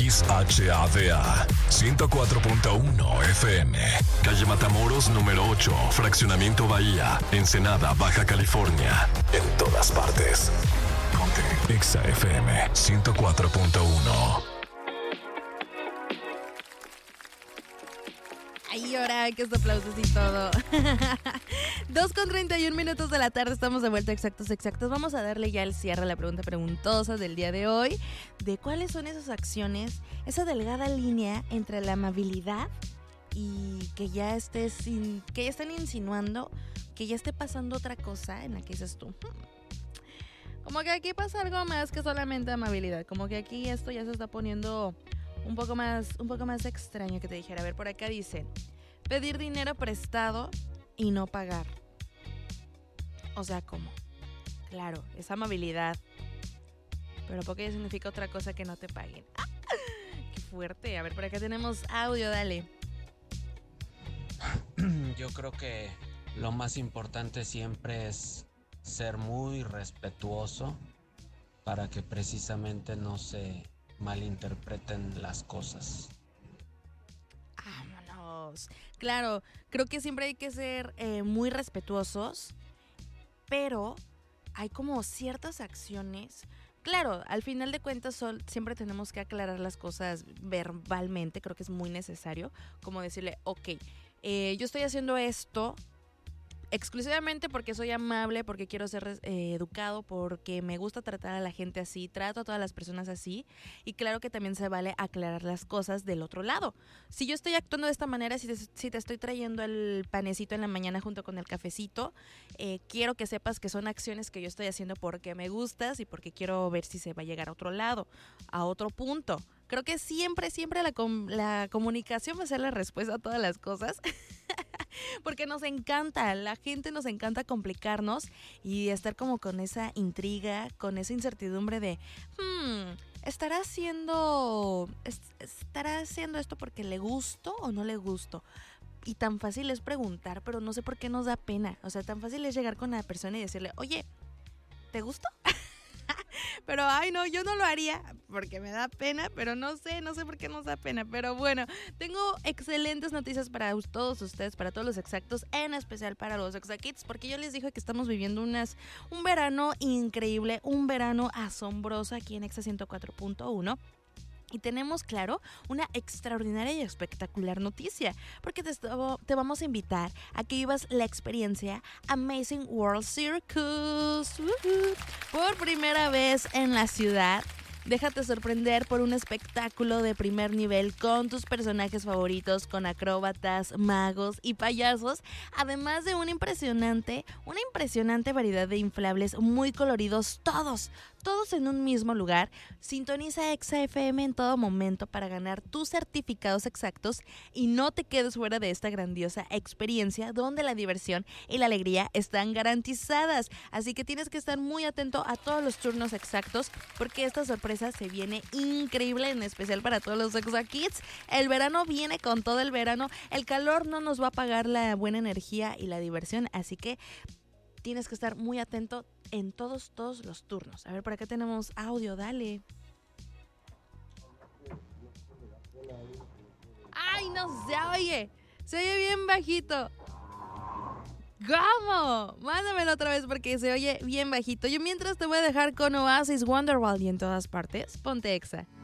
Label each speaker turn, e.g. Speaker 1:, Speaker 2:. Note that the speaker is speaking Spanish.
Speaker 1: XHADA 104.1 FM, calle Matamoros número 8, Fraccionamiento Bahía, Ensenada, Baja California. En todas partes. Ponte Exa FM 104.1.
Speaker 2: Ay, ahora que estos aplausos y todo. 2:31 de la tarde, estamos de vuelta, exactos. Vamos a darle ya el cierre a la pregunta preguntosa del día de hoy, de cuáles son esas acciones, esa delgada línea entre la amabilidad y que ya estén insinuando que ya esté pasando otra cosa en la que dices tú, como que aquí pasa algo más que solamente amabilidad, como que aquí esto ya se está poniendo un poco más extraño, que te dijera. A ver, por acá dicen, pedir dinero prestado y no pagar. O sea, ¿cómo? Claro, es amabilidad, pero ¿por qué significa otra cosa que no te paguen? ¡Ah! ¡Qué fuerte! A ver, por acá tenemos audio, dale.
Speaker 3: Yo creo que lo más importante siempre es ser muy respetuoso para que precisamente no se malinterpreten las cosas.
Speaker 2: Vámonos. Claro, creo que siempre hay que ser muy respetuosos, pero hay como ciertas acciones. Claro, al final de cuentas siempre tenemos que aclarar las cosas verbalmente, creo que es muy necesario, como decirle, ok, yo estoy haciendo esto exclusivamente porque soy amable, porque quiero ser educado, porque me gusta tratar a la gente así, trato a todas las personas así, y claro que también se vale aclarar las cosas del otro lado. Si yo estoy actuando de esta manera, si te estoy trayendo el panecito en la mañana junto con el cafecito, quiero que sepas que son acciones que yo estoy haciendo porque me gustas y porque quiero ver si se va a llegar a otro lado, a otro punto. Creo que siempre la comunicación va a ser la respuesta a todas las cosas. Porque nos encanta, la gente nos encanta complicarnos y estar como con esa intriga, con esa incertidumbre de ¿estará haciendo esto porque le gusto o no le gusto? Y tan fácil es preguntar, pero no sé por qué nos da pena. O sea, tan fácil es llegar con la persona y decirle, oye, ¿te gustó? Pero, ay, no, yo no lo haría porque me da pena, pero no sé por qué nos da pena. Pero bueno, tengo excelentes noticias para todos ustedes, para todos los exactos, en especial para los Exackids, porque yo les dije que estamos viviendo un verano increíble, un verano asombroso aquí en Exa 104.1. Y tenemos, claro, una extraordinaria y espectacular noticia, porque te vamos a invitar a que vivas la experiencia Amazing World Circus. Por primera vez en la ciudad. Déjate sorprender por un espectáculo de primer nivel con tus personajes favoritos, con acróbatas, magos y payasos, además de una impresionante variedad de inflables muy coloridos, todos en un mismo lugar. Sintoniza Exa FM en todo momento para ganar tus certificados exactos y no te quedes fuera de esta grandiosa experiencia donde la diversión y la alegría están garantizadas. Así que tienes que estar muy atento a todos los turnos exactos, porque esta sorpresa se viene increíble, en especial para todos los Exa Kids. El verano viene con todo el verano. El calor no nos va a pagar la buena energía y la diversión, así que tienes que estar muy atento en todos los turnos. A ver, por acá tenemos audio, dale. ¡Ay, no se oye! Se oye bien bajito. ¿Cómo? Mándamelo otra vez porque se oye bien bajito. Yo mientras te voy a dejar con Oasis, Wonderwall y en todas partes. Ponte Exa.